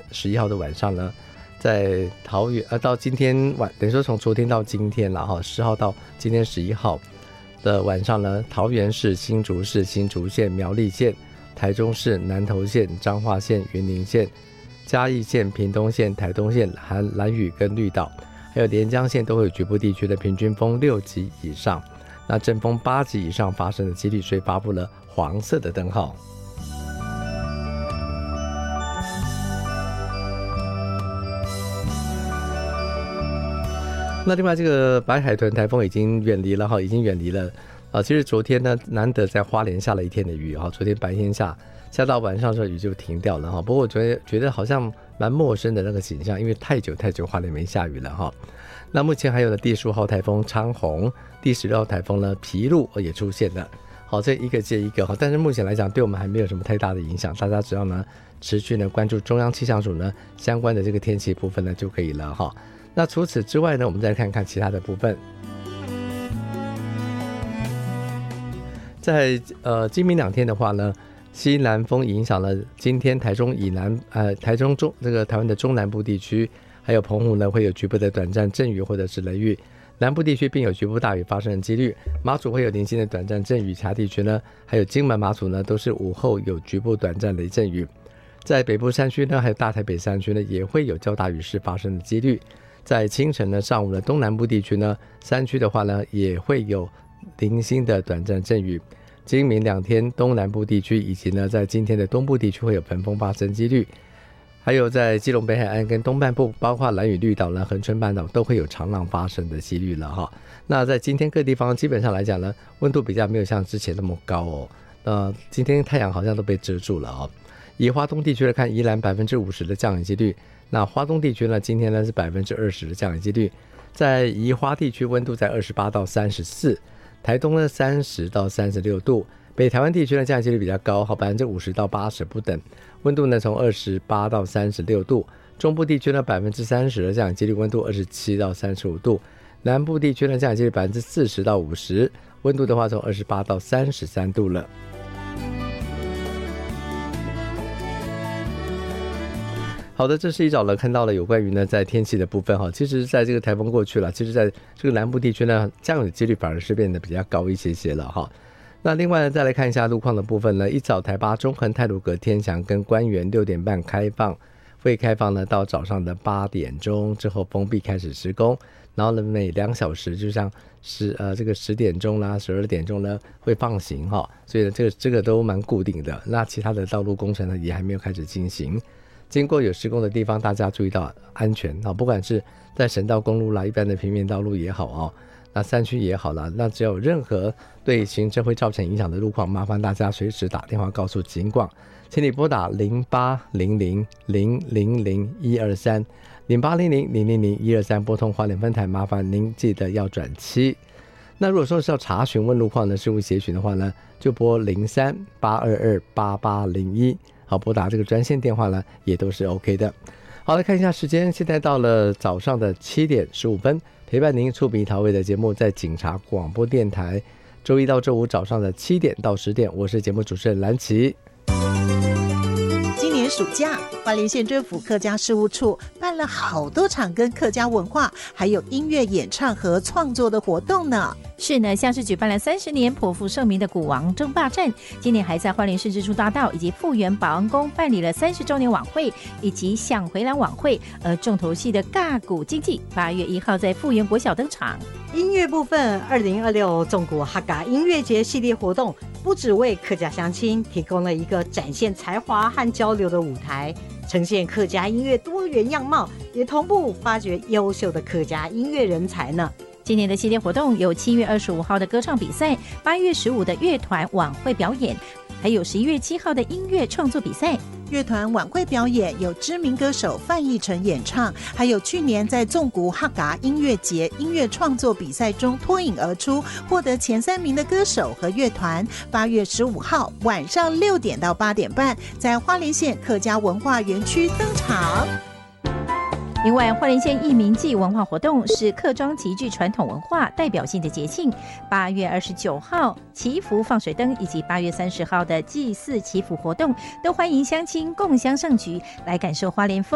11号的晚上呢，在桃园到今天晚，等于说从昨天到今天了哈，10号到今天11号的晚上呢，桃园市、新竹市、新竹县、苗栗县、台中市、南投县、彰化县、云林县、嘉义县、屏东县、台东县、兰屿跟绿岛，还有连江县都会有局部地区的平均风6级以上，那阵风8级以上发生的几率，所以发布了黄色的灯号。那另外这个白海豚台风已经远离了哈，已经远离了其实昨天呢难得在花莲下了一天的雨哈，昨天白天下到晚上的时候雨就停掉了哈。不过我觉得好像蛮陌生的那个景象，因为太久花莲没下雨了哈。那目前还有呢第10号台风昌宏，第16号台风呢皮鹭也出现了。好，这一个接一个哈，但是目前来讲对我们还没有什么太大的影响，大家只要呢持续呢关注中央气象署呢相关的这个天气部分呢就可以了哈。那除此之外呢，我们再看看其他的部分。在今明2天的话呢，西南风影响了今天台中以南台中这个台湾的中南部地区，还有澎湖呢会有局部的短暂阵雨或者是雷雨，南部地区并有局部大雨发生的几率，马祖会有零星的短暂阵雨，其他地区呢还有金门、马祖呢都是午后有局部短暂雷阵雨，在北部山区呢还有大台北山区呢也会有较大雨势发生的几率。在清晨呢上午的东南部地区呢，山区的话呢也会有零星的短暂阵雨，今明2天东南部地区以及呢在今天的东部地区会有盆风发生几率，还有在基隆北海岸跟东半部包括兰屿绿岛呢、恒春半岛都会有长浪发生的几率了哈。那在今天各地方基本上来讲呢，温度比较没有像之前那么高哦，今天太阳好像都被遮住了哦。以花东地区来看，宜兰50%的降雨几率，那花东地区呢今天呢是20%的降雨几率，在宜花地区温度在28到34，台东呢30到36度，北台湾地区呢降雨几率比较高，50%到80不等，温度呢从28到36度，中部地区呢30%的降雨几率，温度27到35度，南部地区呢降雨几率40%到50%，温度的话从28到33度了。好的，这是一早呢看到了有关于呢在天气的部分哈。其实在这个台风过去了，其实在这个南部地区呢降雨的几率反而是变得比较高一些了哈。那另外呢再来看一下路况的部分呢，一早台八、中横、太鲁阁、天祥跟关园6点半开放，会开放呢到早上的8点钟之后封闭开始施工，然后呢每2小时就像这个10点钟啦、12点钟呢会放行哈，所以呢这个都蛮固定的。那其他的道路工程呢也还没有开始进行。经过有施工的地方，大家注意到安全不管是在省道公路啦、一般的平面道路也好那山区也好啦，那只要有任何对行车会造成影响的路况，麻烦大家随时打电话告诉警广，请你拨打0800000123 0800000123，拨通花莲分台，麻烦您记得要转7。那如果说是要查询问路况呢，事务协询的话呢，就拨03-822-8801，好，拨打这个专线电话呢也都是 OK 的。好，来看一下时间，现在到了早上的7点15分，陪伴您触鼻桃味的节目在警察广播电台，周一到周五早上的7点到10点，我是节目主持人蓝琪。 今年暑假，花莲县政府客家事务处办了好多场跟客家文化还有音乐演唱和创作的活动呢。 是呢，像是举办了30年颇负盛名的鼓王争霸战，今年还在花莲市蜘蛛大道以及富源保安宫办理了30周年晚会以及想回蓝晚会，而重头戏的尬鼓经济8月1号在富源国小登场。 音乐部分，2026纵谷哈嘎音乐节系列活动不只为客家乡亲提供了一个展现才华和交流的舞台，呈现客家音乐多元样貌，也同步发掘优秀的客家音乐人才呢。 今年的系列活动有7月25号的歌唱比赛，8月15的乐团晚会表演，还有11月7号的音乐创作比赛。 乐团晚会表演有知名歌手范逸臣演唱，还有去年在纵谷哈嘎音乐节音乐创作比赛中脱颖而出获得前3名的歌手和乐团，8月15号晚上6点到8点半在花莲县客家文化园区登场。 另外，花莲县义民祭文化活动是客庄极具传统文化代表性的节庆，8月29号祈福放水灯以及8月30号的祭祀祈福活动，都欢迎乡亲共襄盛举，来感受花莲风